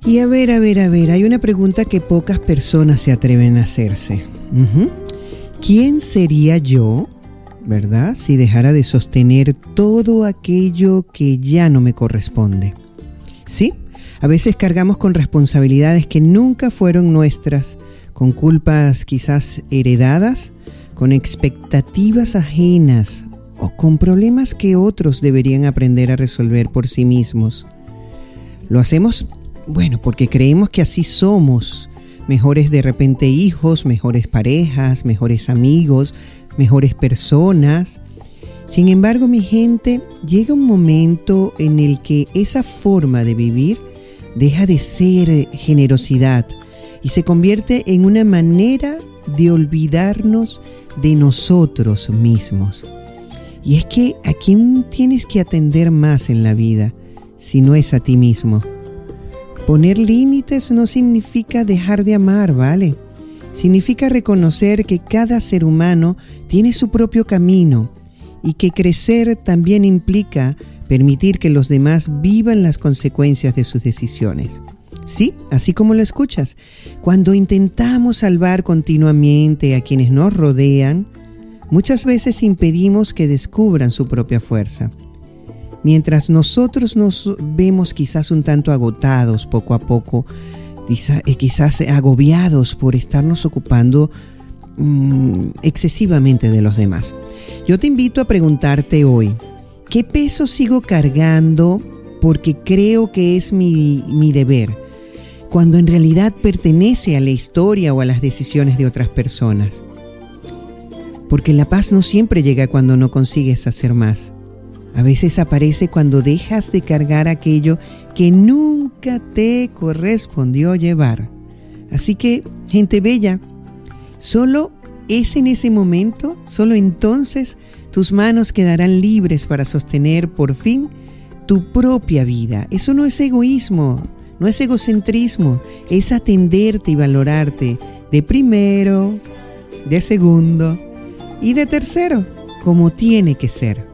Y a ver, hay una pregunta que pocas personas se atreven a hacerse. ¿Quién sería yo, verdad, si dejara de sostener todo aquello que ya no me corresponde? Sí, a veces cargamos con responsabilidades que nunca fueron nuestras, con culpas quizás heredadas, con expectativas ajenas o con problemas que otros deberían aprender a resolver por sí mismos. Lo hacemos, porque creemos que así somos, mejores de repente hijos, mejores parejas, mejores amigos, mejores personas. Sin embargo, mi gente, llega un momento en el que esa forma de vivir deja de ser generosidad y se convierte en una manera de olvidarnos de nosotros mismos. Y es que ¿a quién tienes que atender más en la vida si no es a ti mismo? Poner límites no significa dejar de amar, ¿vale? Significa reconocer que cada ser humano tiene su propio camino y que crecer también implica permitir que los demás vivan las consecuencias de sus decisiones. Sí, así como lo escuchas, cuando intentamos salvar continuamente a quienes nos rodean, muchas veces impedimos que descubran su propia fuerza. Mientras nosotros nos vemos quizás un tanto agotados poco a poco, quizás agobiados por estarnos ocupando excesivamente de los demás. Yo te invito a preguntarte hoy, ¿qué peso sigo cargando porque creo que es mi deber, cuando en realidad pertenece a la historia o a las decisiones de otras personas? Porque la paz no siempre llega cuando no consigues hacer más. A veces aparece cuando dejas de cargar aquello que nunca te correspondió llevar. Así que, gente bella, solo es en ese momento, solo entonces, tus manos quedarán libres para sostener por fin tu propia vida. Eso no es egoísmo, no es egocentrismo, es atenderte y valorarte de primero, de segundo y de tercero, como tiene que ser.